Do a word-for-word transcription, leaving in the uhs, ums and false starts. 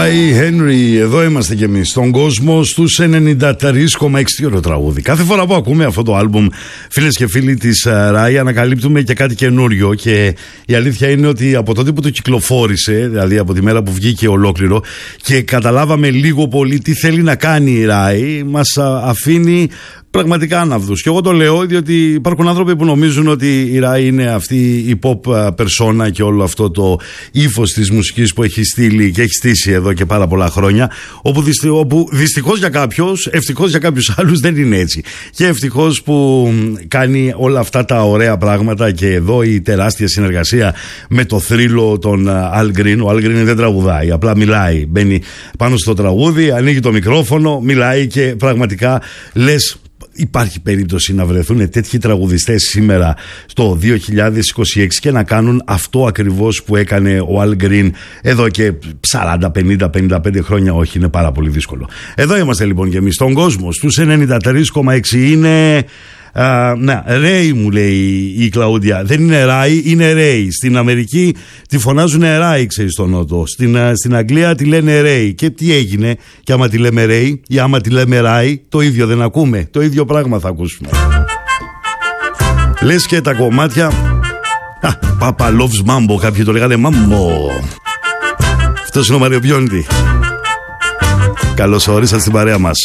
Ράι Χένρι, εδώ είμαστε κι εμείς στον κόσμο στους ενενήντα τρία κόμμα έξι ωραίο τραγούδι. Κάθε φορά που ακούμε αυτό το άλμπουμ, φίλες και φίλοι της Ράι, ανακαλύπτουμε και κάτι καινούριο. Και η αλήθεια είναι ότι από τότε που το κυκλοφόρησε, δηλαδή από τη μέρα που βγήκε ολόκληρο και καταλάβαμε λίγο πολύ τι θέλει να κάνει η Ράι, μας αφήνει πραγματικά άναυδους. Και εγώ το λέω διότι υπάρχουν άνθρωποι που νομίζουν ότι η Ράι είναι αυτή η pop persona και όλο αυτό το ύφος της μουσικής που έχει στείλει και έχει στήσει εδώ και πάρα πολλά χρόνια, όπου, δυστι... όπου δυστυχώς για κάποιους, ευτυχώς για κάποιους άλλους δεν είναι έτσι. Και ευτυχώς που κάνει όλα αυτά τα ωραία πράγματα και εδώ η τεράστια συνεργασία με το θρύλο των Al Green. Ο Al Green δεν τραγουδάει, απλά μιλάει. Μπαίνει πάνω στο τραγούδι, ανοίγει το μικρόφωνο, μιλάει και πραγματικά λες, υπάρχει περίπτωση να βρεθούν τέτοιοι τραγουδιστές σήμερα στο δύο χιλιάδες είκοσι έξι και να κάνουν αυτό ακριβώς που έκανε ο Al Green εδώ και σαράντα, πενήντα, πενήντα πέντε χρόνια? Όχι, είναι πάρα πολύ δύσκολο. Εδώ είμαστε λοιπόν και εμείς στον κόσμο στους ενενήντα τρία κόμμα έξι. Είναι Uh, ναι, Ray μου λέει η Κλαούντια. Δεν είναι Ράι, είναι Ray. Στην Αμερική τη φωνάζουν Ράι, ξέρεις, στο Νότο. Στην, uh, στην Αγγλία τη λένε Ray. Και τι έγινε, και άμα τη λέμε Ray ή άμα τη λέμε Ράι, το ίδιο δεν ακούμε. Το ίδιο πράγμα θα ακούσουμε. Λες και τα κομμάτια. Α, Papa Loves Mambo. Κάποιοι το λέγανε Mambo. Αυτός είναι ο Μαριο Μπιόντι. Καλώς ορίσατε στην παρέα μας.